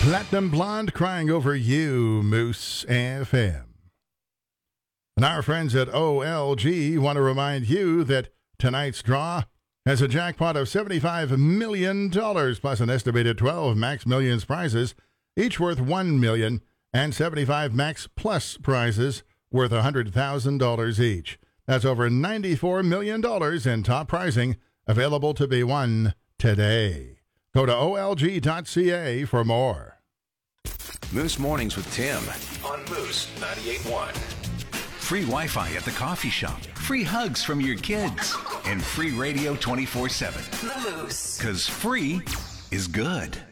Platinum Blonde crying over you, Moose FM. And our friends at OLG want to remind you that tonight's draw has a jackpot of $75 million plus an estimated 12 Max Millions prizes, each worth $1 million, and 75 Max Plus prizes worth $100,000 each. That's over $94 million in top prizing available to be won today. Go to olg.ca for more. Moose Mornings with Tim on Moose 98.1. Free Wi-Fi at the coffee shop, free hugs from your kids, and free radio 24/7. The Moose. 'Cause free is good.